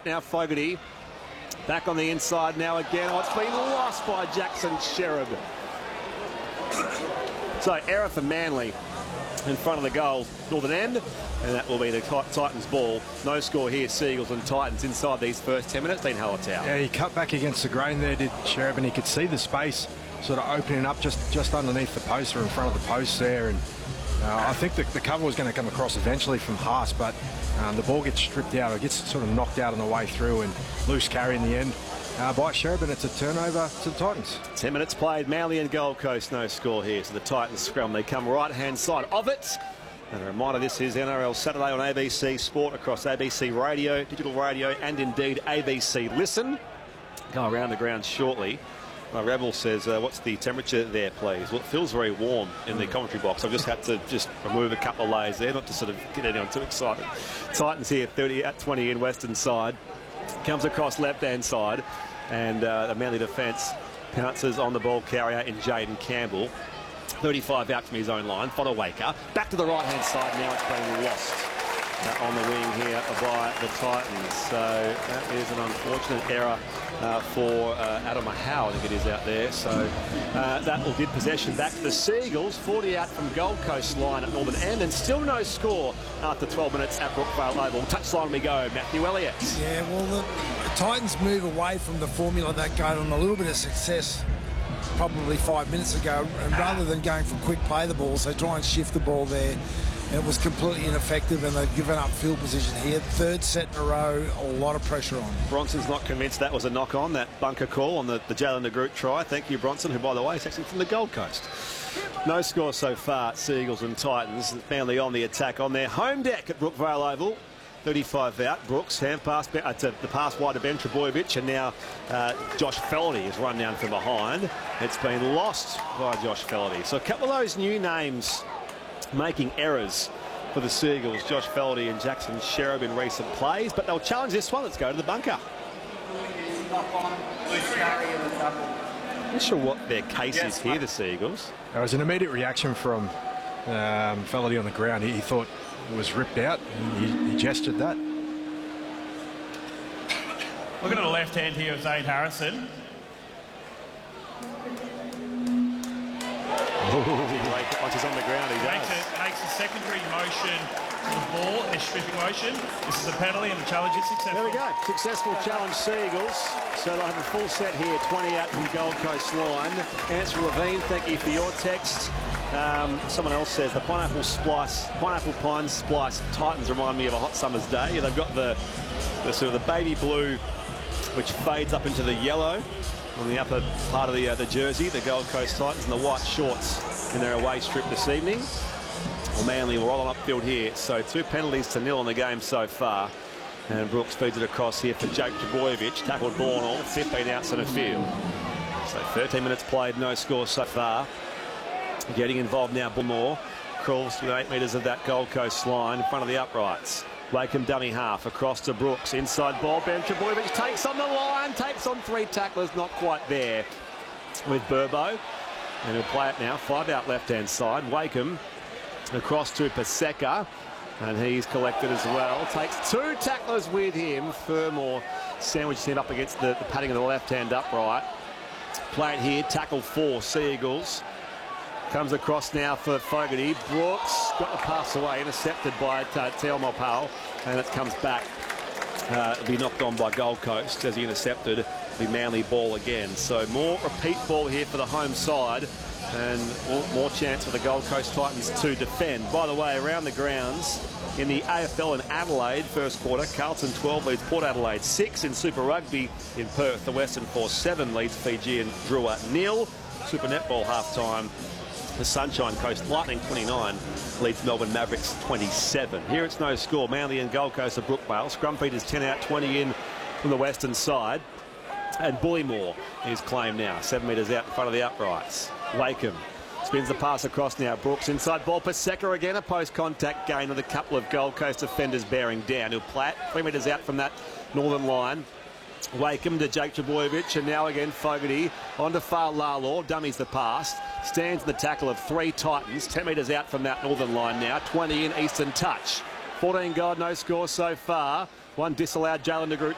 now. Fogarty back on the inside now again. Oh, it's been lost by Jackson Sherab. So error for Manly in front of the goal, northern end, and that will be the Titans ball. No score here, Seagulls and Titans inside these first 10 minutes. Dean Hallertau. Yeah, he cut back against the grain there, did Sherab, and he could see the space sort of opening up just underneath the post or in front of the post there. And I think the cover was going to come across eventually from Haas, but the ball gets stripped out, or gets sort of knocked out on the way through, and loose carry in the end by Sherab, and it's a turnover to the Titans. 10 minutes played, Manly and Gold Coast, no score here. So the Titans scrum, they come right-hand side of it. And a reminder, this is NRL Saturday on ABC Sport across ABC Radio, digital radio, and indeed ABC Listen. Go around the ground shortly. Rebel says, what's the temperature there, please? Well, it feels very warm in the commentary box. I've just had to remove a couple of layers there, not to sort of get anyone too excited. Titans here, 30 at 20 in western side. Comes across left-hand side, and the Manly defence pounces on the ball carrier in Jaden Campbell. 35 out from his own line. Fodawaker back to the right-hand side. Now it's being lost on the wing here by the Titans. So that is an unfortunate error for Adam Howe, I think it is out there. So that will give possession back to the Seagulls. 40 out from Gold Coast line at northern end, and still no score after 12 minutes at Brookvale Oval. Touchline we go, Matthew Elliott. Yeah, well, the Titans move away from the formula that got on a little bit of success probably 5 minutes ago, and rather than going for quick play the balls, they try and shift the ball there, and it was completely ineffective, and they've given up field position here. Third set in a row, a lot of pressure on. Bronson's not convinced that was a knock-on, that bunker call on the Jalen de Groot try. Thank you, Bronson, who, by the way, is actually from the Gold Coast. No score so far, Seagulls and Titans. Manly on the attack on their home deck at Brookvale Oval. 35 out. Brooks, hand pass to the pass wide to Ben Trebojevic, and now Josh Feldy has run down from behind. It's been lost by Josh Feldy. So a couple of those new names making errors for the Seagulls, Josh Feldy and Jackson Sherab in recent plays, but they'll challenge this one. Let's go to the bunker. Not sure what their case is here, the Seagulls. There was an immediate reaction from Feldy on the ground. He thought it was ripped out, and he gestured that. Looking at the left hand here of Zane Harrison. Once he's on the ground, he makes a secondary motion to the ball, a stripping motion. This is a penalty, and the challenge is successful. There we go. Successful challenge, Seagulls. So they'll have a full set here, 20 out from Gold Coast line. Answer Levine, thank you for your text. Someone else says the pineapple pine splice Titans remind me of a hot summer's day. They've got the sort of the baby blue, which fades up into the yellow on the upper part of the jersey, the Gold Coast Titans, and the white shorts in their away strip this evening. Well, Manly will roll on upfield here. So 2 penalties to 0 in the game so far. And Brooks feeds it across here for Jake Trebojevic. Tackled ball and all, 15 out centre field. So 13 minutes played, no score so far. Getting involved now, Bullmore crawls to 8 metres of that Gold Coast line in front of the uprights. Wakeham dummy half across to Brooks. Inside ball, Ben Trebojevic takes on the line, takes on 3 tacklers, not quite there with Burbo. And he'll play it now, 5 out left-hand side. Wakeham across to Paseka, and he's collected as well. Takes 2 tacklers with him. Fermor sandwiches him up against the padding of the left-hand upright. Play it here, tackle 4, Seagulls. Comes across now for Fogarty. Brooks got the pass away, intercepted by Teo Mopao, and it comes back. It'll be knocked on by Gold Coast as he intercepted. It'll be Manly ball again. So more repeat ball here for the home side, and more chance for the Gold Coast Titans to defend. By the way, around the grounds in the AFL in Adelaide, first quarter, Carlton 12 leads Port Adelaide 6. In Super Rugby in Perth, the Western Force 7 leads Fiji and Drua 0. Super Netball half-time, the Sunshine Coast Lightning 29 leads Melbourne Mavericks 27. Here it's no score. Manly and Gold Coast of Brookvale. Scrum feed is 10 out, 20 in from the western side. And Bullymore is claimed now, 7 metres out in front of the uprights. Wakeham spins the pass across now. Brooks inside ball. Paseka again, a post-contact gain with a couple of Gold Coast defenders bearing down. He'll play it 3 metres out from that northern line. Wakeham to Jake Trebojevic, and now again Fogarty onto Far Lalor, dummies the pass, stands in the tackle of 3 Titans, 10 metres out from that northern line now, 20 in, Eastern touch. 14 goal, no score so far. 1 disallowed, Jalen de Groot